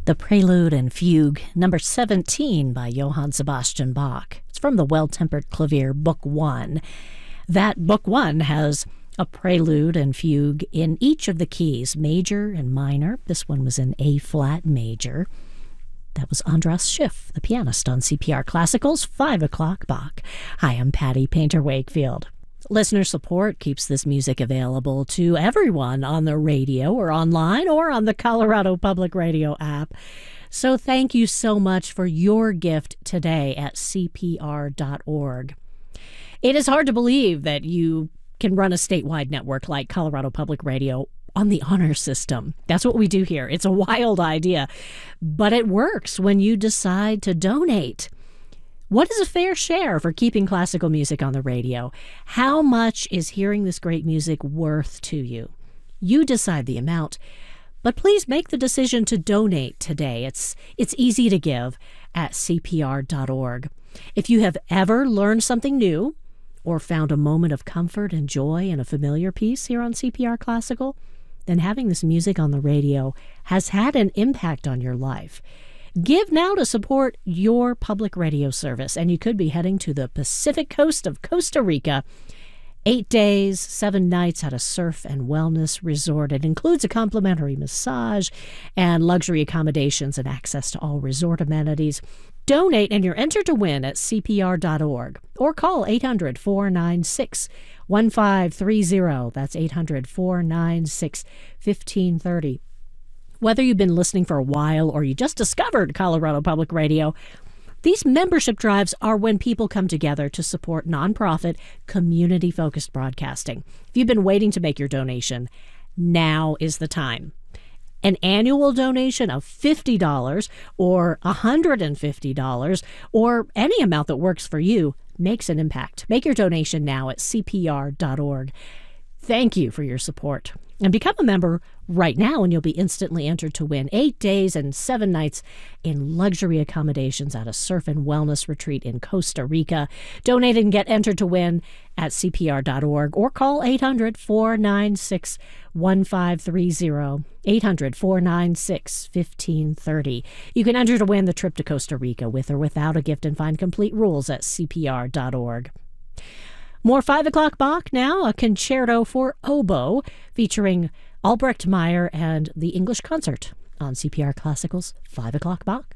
The Prelude and Fugue, number 17 by Johann Sebastian Bach. It's from the Well-Tempered Clavier, Book 1. That Book 1 has a prelude and fugue in each of the keys, major and minor. This one was in A-flat major. That was Andras Schiff, the pianist on CPR Classical's 5 o'clock Bach. Hi, I'm Patty Painter-Wakefield. Listener support keeps this music available to everyone on the radio or online or on the Colorado Public Radio app. So thank you so much for your gift today at CPR.org. It is hard to believe that you can run a statewide network like Colorado Public Radio on the honor system. That's what we do here. It's a wild idea, but it works when you decide to donate. What is a fair share for keeping classical music on the radio? How much is hearing this great music worth to you? You decide the amount, but please make the decision to donate today. It's easy to give at CPR.org. If you have ever learned something new or found a moment of comfort and joy in a familiar piece here on CPR Classical, then having this music on the radio has had an impact on your life. Give now to support your public radio service, and you could be heading to the Pacific coast of Costa Rica. 8 days, 7 nights at a surf and wellness resort. It includes a complimentary massage and luxury accommodations and access to all resort amenities. Donate and you're entered to win at CPR.org or call 800-496-1530. That's 800-496-1530. Whether you've been listening for a while or you just discovered Colorado Public Radio, these membership drives are when people come together to support nonprofit, community-focused broadcasting. If you've been waiting to make your donation, now is the time. An annual donation of $50 or $150 or any amount that works for you makes an impact. Make your donation now at CPR.org. Thank you for your support. And become a member right now, and you'll be instantly entered to win 8 days and 7 nights in luxury accommodations at a surf and wellness retreat in Costa Rica. Donate and get entered to win at CPR.org or call 800-496-1530, 800-496-1530. You can enter to win the trip to Costa Rica with or without a gift and find complete rules at CPR.org. More 5 o'clock Bach now, a concerto for oboe featuring Albrecht Meyer and the English Concert on CPR Classical's 5 o'clock Bach.